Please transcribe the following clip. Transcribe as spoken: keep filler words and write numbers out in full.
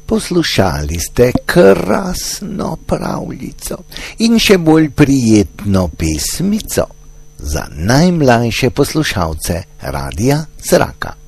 Poslušali ste krasno pravljico in še bolj prijetno pesmico za najmlajše poslušalce Radia Zraka.